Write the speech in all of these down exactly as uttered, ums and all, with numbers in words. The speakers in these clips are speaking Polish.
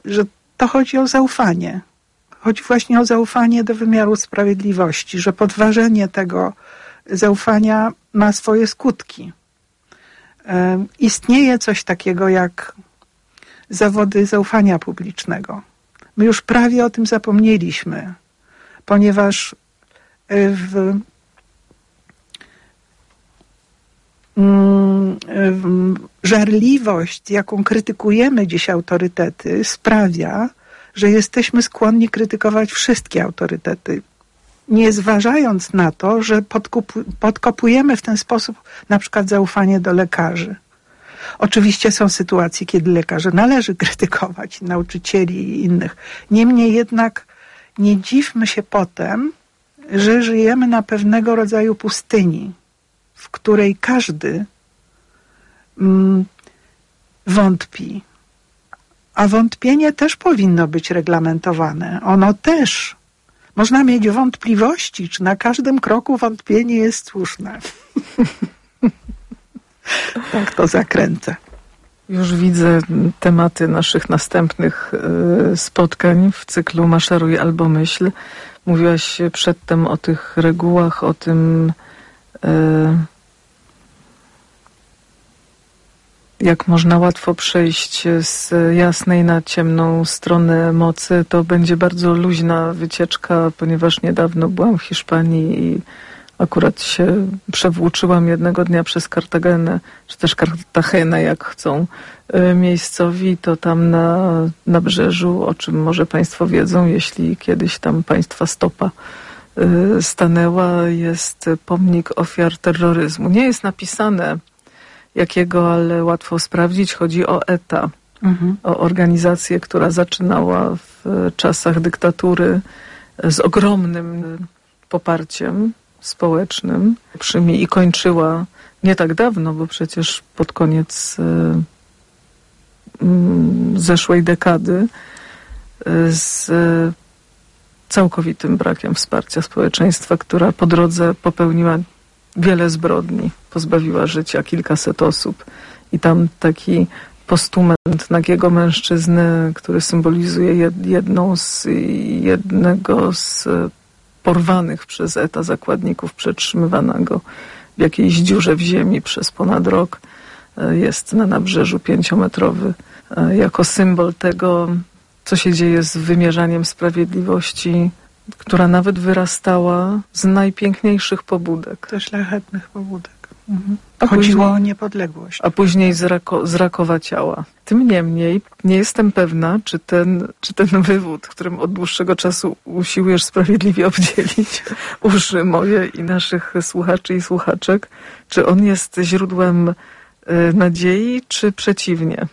że to chodzi o zaufanie. Chodzi właśnie o zaufanie do wymiaru sprawiedliwości, że podważenie tego zaufania ma swoje skutki. E, istnieje coś takiego jak zawody zaufania publicznego. My już prawie o tym zapomnieliśmy, ponieważ w, w żarliwość, jaką krytykujemy dziś autorytety, sprawia, że jesteśmy skłonni krytykować wszystkie autorytety, nie zważając na to, że podkup- podkopujemy w ten sposób na przykład zaufanie do lekarzy. Oczywiście są sytuacje, kiedy lekarzy należy krytykować, nauczycieli i innych. Niemniej jednak nie dziwmy się potem, że żyjemy na pewnego rodzaju pustyni, w której każdy mm, wątpi. A wątpienie też powinno być reglamentowane. Ono też. Można mieć wątpliwości, czy na każdym kroku wątpienie jest słuszne. Tak to zakręcę. Już widzę tematy naszych następnych y, spotkań w cyklu Maszeruj albo myśl. Mówiłaś przedtem o tych regułach, o tym, y, jak można łatwo przejść z jasnej na ciemną stronę mocy. To będzie bardzo luźna wycieczka, ponieważ niedawno byłam w Hiszpanii i akurat się przewłóczyłam jednego dnia przez Kartagenę, czy też Cartagenę, jak chcą miejscowi, to tam na nabrzeżu, o czym może Państwo wiedzą, jeśli kiedyś tam Państwa stopa stanęła, jest pomnik ofiar terroryzmu. Nie jest napisane jakiego, ale łatwo sprawdzić. Chodzi o E T A, mhm. o organizację, która zaczynała w czasach dyktatury z ogromnym poparciem społecznym przyjmie i kończyła nie tak dawno, bo przecież pod koniec y, y, zeszłej dekady y, z y, całkowitym brakiem wsparcia społeczeństwa, która po drodze popełniła wiele zbrodni, pozbawiła życia kilkaset osób i tam taki postument nagiego mężczyzny, który symbolizuje jedną z, jednego z porwanych przez E T A zakładników, przetrzymywanego w jakiejś dziurze w ziemi przez ponad rok, jest na nabrzeżu pięciometrowy jako symbol tego, co się dzieje z wymierzaniem sprawiedliwości, która nawet wyrastała z najpiękniejszych pobudek. Ze szlachetnych pobudek. Mhm. Chodziło o niepodległość. A później z, rako, z rakowa ciała. Tym niemniej nie jestem pewna, czy ten, czy ten wywód, którym od dłuższego czasu usiłujesz sprawiedliwie obdzielić uszy moje i naszych słuchaczy i słuchaczek, czy on jest źródłem y, nadziei, czy przeciwnie?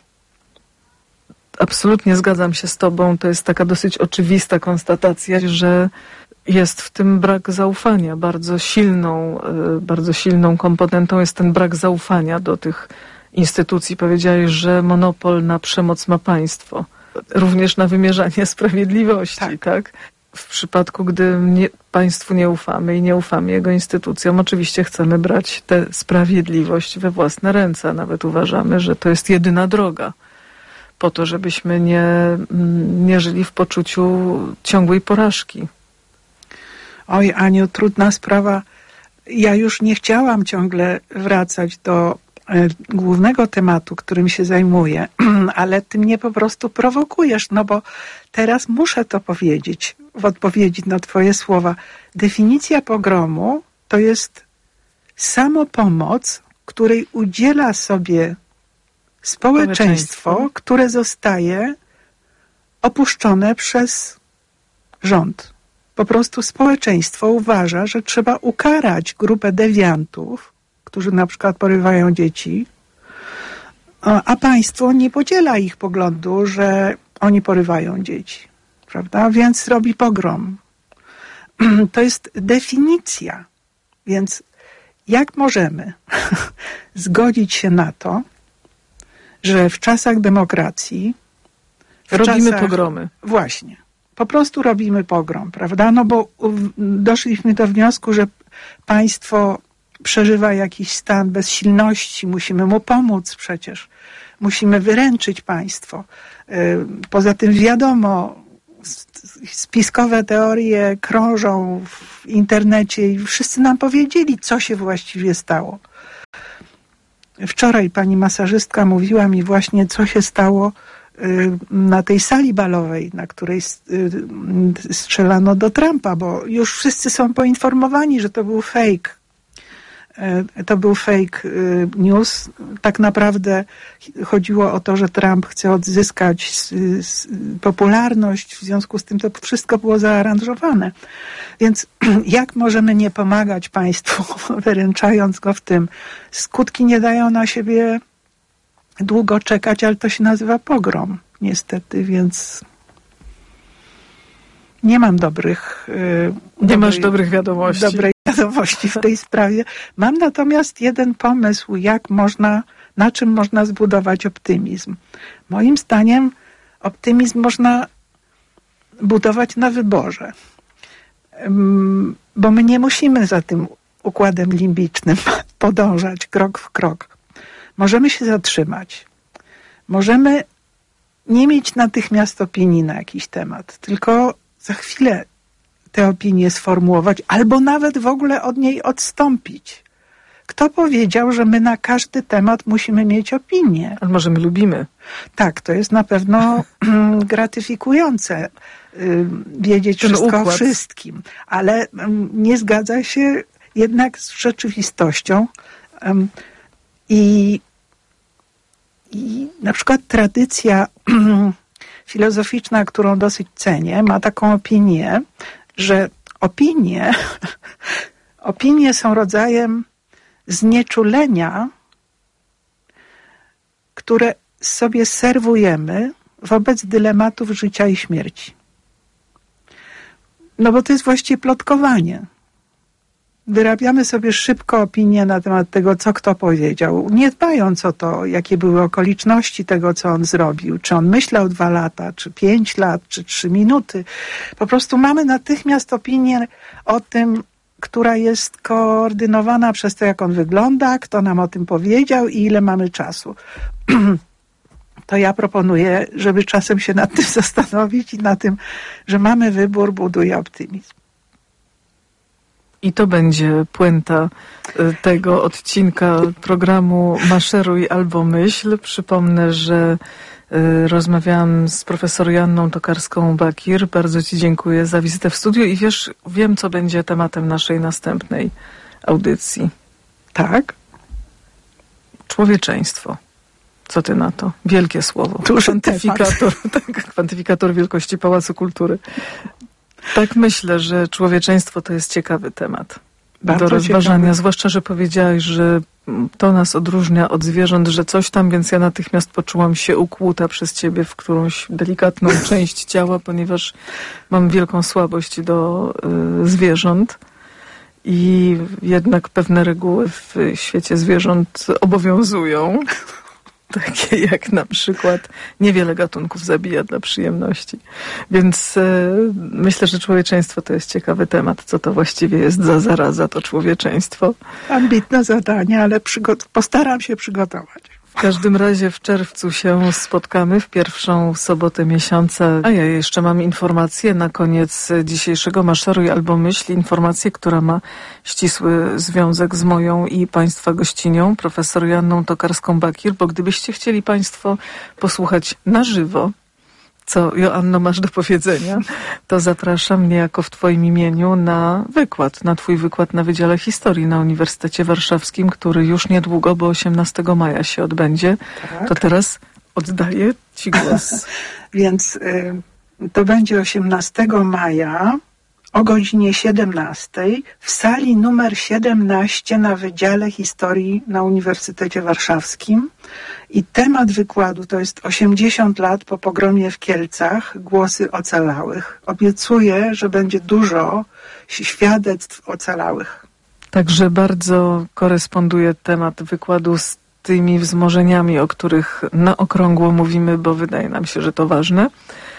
Absolutnie zgadzam się z tobą. To jest taka dosyć oczywista konstatacja, że jest w tym brak zaufania. Bardzo silną, bardzo silną komponentą jest ten brak zaufania do tych instytucji. Powiedziałeś, że monopol na przemoc ma państwo. Również na wymierzanie sprawiedliwości, tak? tak? W przypadku, gdy nie, państwu nie ufamy i nie ufamy jego instytucjom, oczywiście chcemy brać tę sprawiedliwość we własne ręce, a nawet uważamy, że to jest jedyna droga po to, żebyśmy nie, nie żyli w poczuciu ciągłej porażki. Oj, Aniu, trudna sprawa. Ja już nie chciałam ciągle wracać do e, głównego tematu, którym się zajmuję, ale ty mnie po prostu prowokujesz, no bo teraz muszę to powiedzieć w odpowiedzi na twoje słowa. Definicja pogromu to jest samopomoc, której udziela sobie społeczeństwo, społeczeństwo, które zostaje opuszczone przez rząd. Po prostu społeczeństwo uważa, że trzeba ukarać grupę dewiantów, którzy na przykład porywają dzieci, a państwo nie podziela ich poglądu, że oni porywają dzieci, prawda? Więc robi pogrom. To jest definicja. Więc jak możemy zgodzić się na to, że w czasach demokracji w robimy czasach, pogromy. Właśnie. Po prostu robimy pogrom, prawda? No bo doszliśmy do wniosku, że państwo przeżywa jakiś stan bezsilności, musimy mu pomóc przecież. musimy wyręczyć państwo. Poza tym wiadomo, spiskowe teorie krążą w internecie i wszyscy nam powiedzieli, co się właściwie stało. Wczoraj pani masażystka mówiła mi właśnie, co się stało na tej sali balowej, na której strzelano do Trumpa, bo już wszyscy są poinformowani, że to był fake. To był fake news. Tak naprawdę chodziło o to, że Trump chce odzyskać popularność, w związku z tym to wszystko było zaaranżowane. Więc jak możemy nie pomagać państwu, wyręczając go w tym? Skutki nie dają na siebie długo czekać, ale to się nazywa pogrom, niestety, więc nie mam dobrych... Nie dobrej, masz dobrych wiadomości. Dobrej wiadomości w tej sprawie. Mam natomiast jeden pomysł, jak można, na czym można zbudować optymizm. Moim zdaniem optymizm można budować na wyborze. Bo my nie musimy za tym układem limbicznym podążać krok w krok. Możemy się zatrzymać. Możemy nie mieć natychmiast opinii na jakiś temat, tylko za chwilę tę opinię sformułować, albo nawet w ogóle od niej odstąpić. Kto powiedział, że my na każdy temat musimy mieć opinię? Ale może my lubimy. Tak, to jest na pewno gratyfikujące wiedzieć Ten wszystko układ. o wszystkim, ale nie zgadza się jednak z rzeczywistością. I, i na przykład tradycja filozoficzna, którą dosyć cenię, ma taką opinię, że opinie, opinie są rodzajem znieczulenia, które sobie serwujemy wobec dylematów życia i śmierci. No bo to jest właściwie plotkowanie. Wyrabiamy sobie szybko opinię na temat tego, co kto powiedział, nie dbając o to, jakie były okoliczności tego, co on zrobił, czy on myślał dwa lata, czy pięć lat, czy trzy minuty. Po prostu mamy natychmiast opinię o tym, która jest koordynowana przez to, jak on wygląda, kto nam o tym powiedział i ile mamy czasu. To ja proponuję, żeby czasem się nad tym zastanowić i na tym, że mamy wybór, buduje optymizm. I to będzie puenta tego odcinka programu Maszeruj albo myśl. Przypomnę, że rozmawiałam z profesor Joanną Tokarską-Bakir. Bardzo ci dziękuję za wizytę w studiu i wiesz, wiem, co będzie tematem naszej następnej audycji. Tak? Człowieczeństwo. Co ty na to? Wielkie słowo. Duży kwantyfikator, tak, kwantyfikator wielkości Pałacu Kultury. Tak myślę, że człowieczeństwo to jest ciekawy temat Bardzo do rozważania. ciekawy. Zwłaszcza, że powiedziałaś, że to nas odróżnia od zwierząt, że coś tam, więc ja natychmiast poczułam się ukłuta przez ciebie w którąś delikatną część ciała, ponieważ mam wielką słabość do y, zwierząt. I jednak pewne reguły w świecie zwierząt obowiązują. Takie jak na przykład niewiele gatunków zabija dla przyjemności. Więc e, myślę, że człowieczeństwo to jest ciekawy temat. Co to właściwie jest za zaraza, to człowieczeństwo? Ambitne zadanie, ale przygo- postaram się przygotować. W każdym razie w czerwcu się spotkamy, w pierwszą sobotę miesiąca. A ja jeszcze mam informację na koniec dzisiejszego Maszeruj albo myśl. Informację, która ma ścisły związek z moją i państwa gościnią, profesor Joanną Tokarską-Bakir, bo gdybyście chcieli państwo posłuchać na żywo, co, Joanno, masz do powiedzenia, to zapraszam niejako w twoim imieniu na wykład, na twój wykład na Wydziale Historii na Uniwersytecie Warszawskim, który już niedługo, bo osiemnastego maja się odbędzie. Tak. To teraz oddaję ci głos. Więc y, to będzie osiemnastego maja o godzinie siedemnastej w sali numer siedemnaście na Wydziale Historii na Uniwersytecie Warszawskim. I temat wykładu to jest osiemdziesiąt lat po pogromie w Kielcach, głosy ocalałych. Obiecuję, że będzie dużo świadectw ocalałych. Także bardzo koresponduje temat wykładu z tymi wzmożeniami, o których na okrągło mówimy, bo wydaje nam się, że to ważne.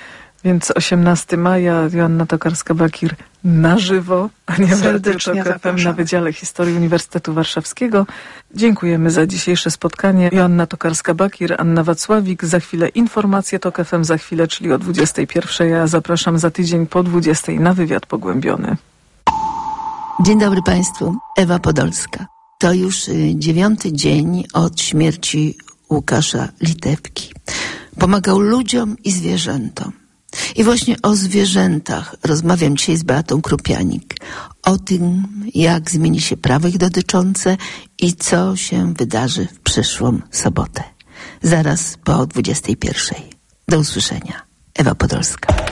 Więc osiemnastego maja Joanna Tokarska-Bakir na żywo, a nie serdecznie zapraszam na Wydziale Historii Uniwersytetu Warszawskiego. Dziękujemy za dzisiejsze spotkanie. Joanna Tokarska-Bakir, Anna Wacławik. Za chwilę informacje Tok F M, za chwilę, czyli o dwudziestej pierwszej. Ja zapraszam za tydzień po dwudziestej na wywiad pogłębiony. Dzień dobry Państwu. Ewa Podolska. To już dziewiąty dzień od śmierci Łukasza Litewki. Pomagał ludziom i zwierzętom. I właśnie o zwierzętach rozmawiam dzisiaj z Beatą Krupianik. O tym, jak zmieni się prawo ich dotyczące i co się wydarzy w przyszłą sobotę. Zaraz po dwudziestej pierwszej. Do usłyszenia. Ewa Podolska.